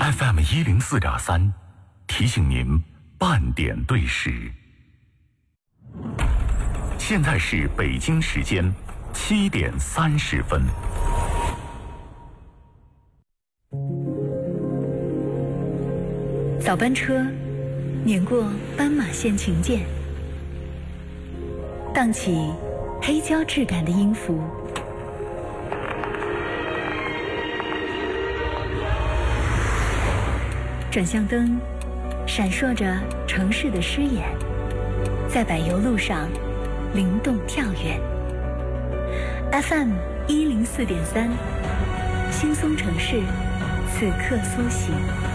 FM 104.3，提醒您半点对时。现在是北京时间7点30分。 早班车碾过斑马线琴键，荡起黑胶质感的音符。转向灯闪烁着城市的诗眼，在柏油路上灵动跳跃。FM 104.3，轻松城市，此刻苏醒。